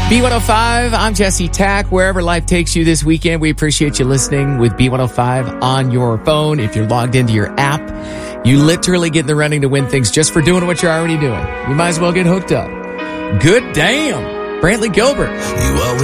B105, I'm Jesse Tack. Wherever life takes you this weekend, we appreciate you listening with B105 on your phone. If you're logged into your app, you literally get in the running to win things just for doing what you're already doing. You might as well get hooked up. Good damn. Brantley Gilbert. You always